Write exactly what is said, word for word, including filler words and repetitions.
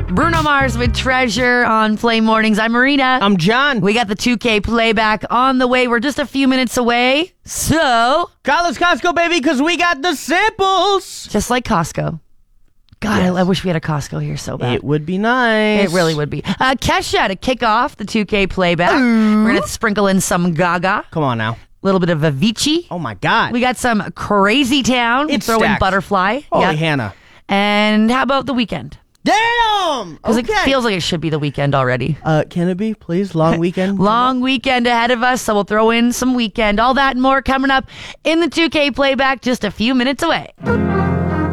Bruno Mars with Treasure on Play Mornings. I'm Marina. I'm John. We got the two K playback on the way. We're just a few minutes away. So, call us Costco, baby, because we got the samples. just like Costco. God, Yes. I, I wish we had a Costco here so bad. It would be nice. It really would be. Uh, Kesha to kick off the two K playback. We're going to sprinkle in some Gaga, Come on now. a little bit of Avicii. Oh, my God. We got some Crazy Town. It's Throw in stacked. Butterfly. Holy Yeah. Hannah. And how about The Weeknd? Damn! Because Okay. it feels like it should be The Weeknd already. uh, can it be, please? Long weekend? Long weekend ahead of us, so we'll throw in some Weekend. All that and more coming up in the two K playback just a few minutes away.